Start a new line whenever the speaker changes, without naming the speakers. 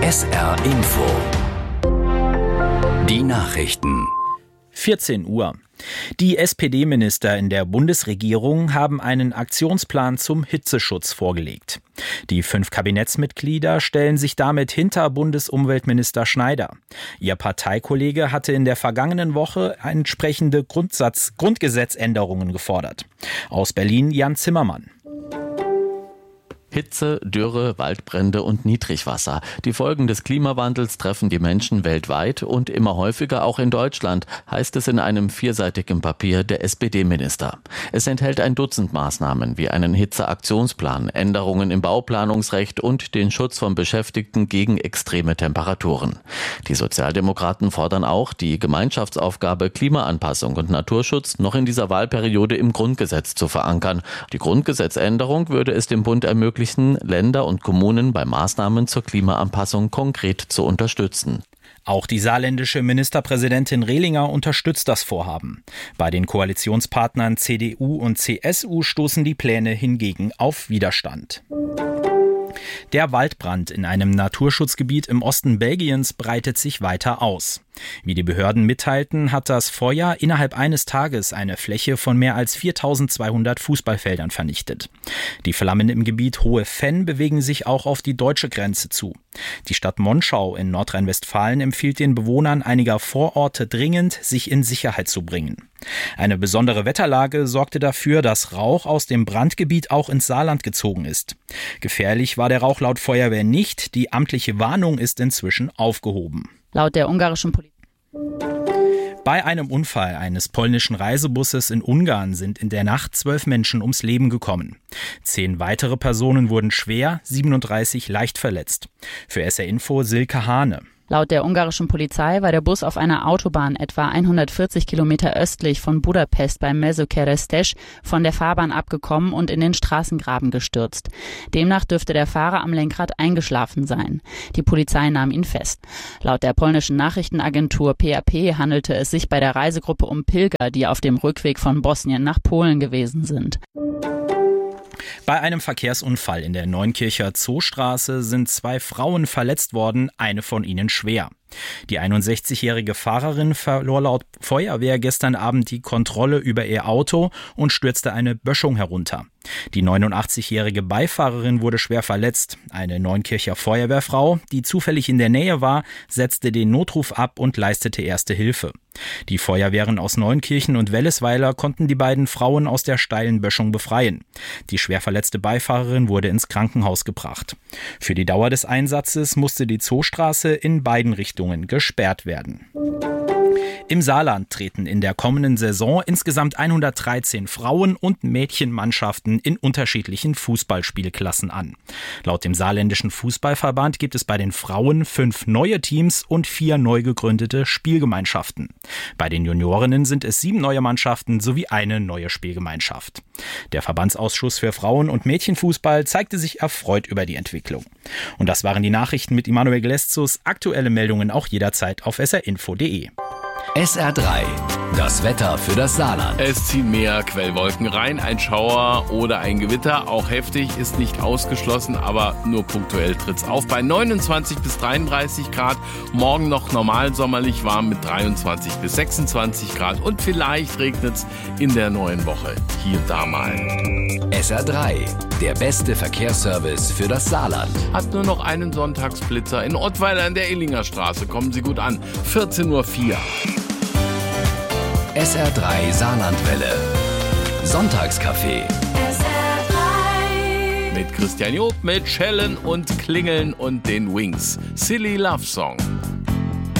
SR Info. Die Nachrichten.
14 Uhr. Die SPD-Minister in der Bundesregierung haben einen Aktionsplan zum Hitzeschutz vorgelegt. Die 5 Kabinettsmitglieder stellen sich damit hinter Bundesumweltminister Schneider. Ihr Parteikollege hatte in der vergangenen Woche entsprechende Grundgesetzänderungen gefordert. Aus Berlin Jan Zimmermann.
Hitze, Dürre, Waldbrände und Niedrigwasser. Die Folgen des Klimawandels treffen die Menschen weltweit und immer häufiger auch in Deutschland, heißt es in einem 4-seitigen Papier der SPD-Minister. Es enthält ein Dutzend Maßnahmen wie einen Hitzeaktionsplan, Änderungen im Bauplanungsrecht und den Schutz von Beschäftigten gegen extreme Temperaturen. Die Sozialdemokraten fordern auch, die Gemeinschaftsaufgabe Klimaanpassung und Naturschutz noch in dieser Wahlperiode im Grundgesetz zu verankern. Die Grundgesetzänderung würde es dem Bund ermöglichen, Länder und Kommunen bei Maßnahmen zur Klimaanpassung konkret zu unterstützen.
Auch die saarländische Ministerpräsidentin Rehlinger unterstützt das Vorhaben. Bei den Koalitionspartnern CDU und CSU stoßen die Pläne hingegen auf Widerstand. Der Waldbrand in einem Naturschutzgebiet im Osten Belgiens breitet sich weiter aus. Wie die Behörden mitteilten, hat das Feuer innerhalb eines Tages eine Fläche von mehr als 4.200 Fußballfeldern vernichtet. Die Flammen im Gebiet Hohe Venn bewegen sich auch auf die deutsche Grenze zu. Die Stadt Monschau in Nordrhein-Westfalen empfiehlt den Bewohnern einiger Vororte dringend, sich in Sicherheit zu bringen. Eine besondere Wetterlage sorgte dafür, dass Rauch aus dem Brandgebiet auch ins Saarland gezogen ist. Gefährlich war der Rauch laut Feuerwehr nicht. Die amtliche Warnung ist inzwischen aufgehoben.
Laut der ungarischen Polizei.
Bei einem Unfall eines polnischen Reisebusses in Ungarn sind in der Nacht 12 Menschen ums Leben gekommen. 10 weitere Personen wurden schwer, 37 leicht verletzt. Für SR Info Silke Hane.
Laut der ungarischen Polizei war der Bus auf einer Autobahn etwa 140 Kilometer östlich von Budapest bei Mezőkeresztes von der Fahrbahn abgekommen und in den Straßengraben gestürzt. Demnach dürfte der Fahrer am Lenkrad eingeschlafen sein. Die Polizei nahm ihn fest. Laut der polnischen Nachrichtenagentur PAP handelte es sich bei der Reisegruppe um Pilger, die auf dem Rückweg von Bosnien nach Polen gewesen sind.
Bei einem Verkehrsunfall in der Neunkircher Zoostraße sind 2 Frauen verletzt worden, eine von ihnen schwer. Die 61-jährige Fahrerin verlor laut Feuerwehr gestern Abend die Kontrolle über ihr Auto und stürzte eine Böschung herunter. Die 89-jährige Beifahrerin wurde schwer verletzt. Eine Neunkircher Feuerwehrfrau, die zufällig in der Nähe war, setzte den Notruf ab und leistete erste Hilfe. Die Feuerwehren aus Neunkirchen und Wellesweiler konnten die beiden Frauen aus der steilen Böschung befreien. Die schwer verletzte Beifahrerin wurde ins Krankenhaus gebracht. Für die Dauer des Einsatzes musste die Zoostraße in beiden Richtungen gesperrt werden. Im Saarland treten in der kommenden Saison insgesamt 113 Frauen- und Mädchenmannschaften in unterschiedlichen Fußballspielklassen an. Laut dem saarländischen Fußballverband gibt es bei den Frauen 5 neue Teams und 4 neu gegründete Spielgemeinschaften. Bei den Juniorinnen sind es 7 neue Mannschaften sowie eine neue Spielgemeinschaft. Der Verbandsausschuss für Frauen- und Mädchenfußball zeigte sich erfreut über die Entwicklung. Und das waren die Nachrichten mit Immanuel Gleszus. Aktuelle Meldungen auch jederzeit auf srinfo.de.
SR3, das Wetter für das Saarland.
Es ziehen mehr Quellwolken rein, ein Schauer oder ein Gewitter, auch heftig, ist nicht ausgeschlossen, aber nur punktuell tritt's auf. Bei 29 bis 33 Grad, morgen noch normal sommerlich warm mit 23 bis 26 Grad und vielleicht regnet's in der neuen Woche hier und da mal.
SR3, der beste Verkehrsservice für das Saarland.
Hat nur noch einen Sonntagsblitzer in Ottweiler an der Illinger Straße, kommen Sie gut an, 14:04 Uhr.
SR3 Saarlandwelle. Sonntagscafé.
Mit Christian Job, mit Schellen und Klingeln und den Wings. Silly Love Song.